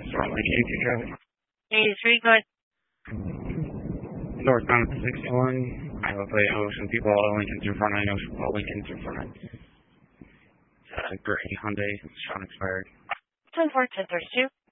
Salt Lake 82 traffic. 83, go ahead. Northbound 61. I have a plate. Some people, all Lincolns in front. I know all Lincolns in front. Gray Hyundai. It's expired. 10-4, 10-32.